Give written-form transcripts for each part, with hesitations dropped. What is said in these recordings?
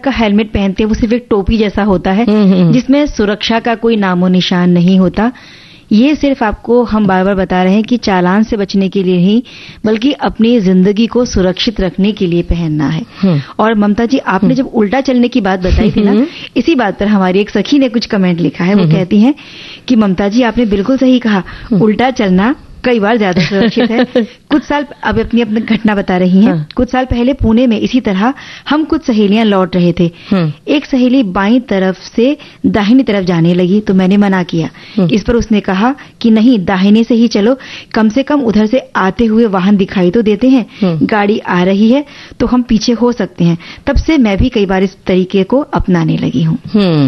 का हेलमेट पहनते हैं वो सिर्फ एक टोपी जैसा होता है जिसमें सुरक्षा का कोई नामो निशान नहीं होता। ये सिर्फ आपको हम बार बार बता रहे हैं कि चालान से बचने के लिए नहीं बल्कि अपनी जिंदगी को सुरक्षित रखने के लिए पहनना है। और ममता जी, आपने जब उल्टा चलने की बात बताई थी ना, इसी बात पर हमारी एक सखी ने कुछ कमेंट लिखा है। वो कहती हैं कि ममता जी आपने बिल्कुल सही कहा, उल्टा चलना कई बार ज्यादा सुरक्षित है। कुछ साल, अब अपनी घटना बता रही हैं। कुछ साल पहले पुणे में इसी तरह हम कुछ सहेलियां लौट रहे थे। एक सहेली बाईं तरफ से दाहिनी तरफ जाने लगी तो मैंने मना किया। इस पर उसने कहा कि नहीं, दाहिने से ही चलो, कम से कम उधर से आते हुए वाहन दिखाई तो देते हैं, गाड़ी आ रही है तो हम पीछे हो सकते हैं। तब से मैं भी कई बार इस तरीके को अपनाने लगी हूँ।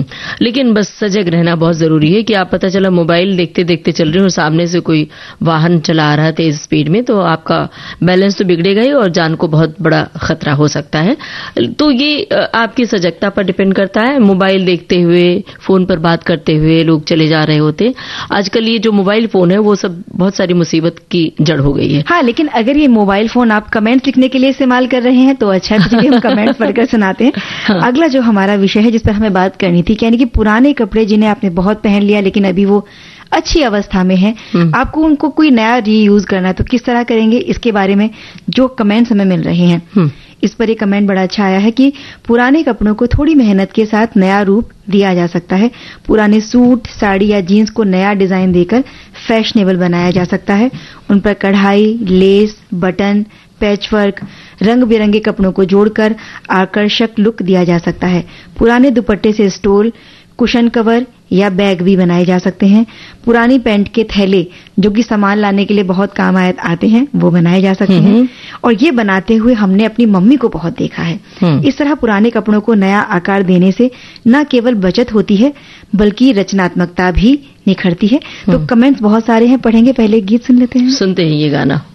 लेकिन बस सजग रहना बहुत जरूरी है कि आप पता चला मोबाइल देखते देखते चल रहे हो, सामने से कोई वाहन चला रहा है तेज स्पीड में, तो आपका बैलेंस तो बिगड़ेगा ही और जान को बहुत बड़ा खतरा हो सकता है। तो ये आपकी सजगता पर डिपेंड करता है। मोबाइल देखते हुए, फोन पर बात करते हुए लोग चले जा रहे होते। आजकल ये जो मोबाइल फोन है वो सब बहुत सारी मुसीबत की जड़ हो गई है। हाँ, लेकिन अगर ये मोबाइल फोन आप कमेंट्स लिखने के लिए इस्तेमाल कर रहे हैं तो अच्छा है, चलिए हम कमेंट्स पढ़कर सुनाते हैं। अगला जो हमारा विषय है जिस पर हमें बात करनी थी, यानी कि पुराने कपड़े जिन्हें आपने बहुत पहन लिया लेकिन अभी वो अच्छी अवस्था में है, आपको उनको कोई नया रीयूज करना है तो किस तरह करेंगे, इसके बारे में जो कमेंट्स हमें मिल रहे हैं। इस पर एक कमेंट बड़ा अच्छा आया है कि पुराने कपड़ों को थोड़ी मेहनत के साथ नया रूप दिया जा सकता है। पुराने सूट, साड़ी या जीन्स को नया डिजाइन देकर फैशनेबल बनाया जा सकता है। उन पर कढ़ाई, लेस, बटन, पैचवर्क, रंग बिरंगे कपड़ों को जोड़कर आकर्षक लुक दिया जा सकता है। पुराने दुपट्टे से स्टोल, कुशन कवर या बैग भी बनाए जा सकते हैं। पुरानी पैंट के थैले जो कि सामान लाने के लिए बहुत काम आते हैं वो बनाए जा सकते हैं। और ये बनाते हुए हमने अपनी मम्मी को बहुत देखा है। इस तरह पुराने कपड़ों को नया आकार देने से न केवल बचत होती है बल्कि रचनात्मकता भी निखरती है। तो कमेंट्स बहुत सारे हैं, पढ़ेंगे, पहले गीत सुन लेते हैं। सुनते हैं ये गाना।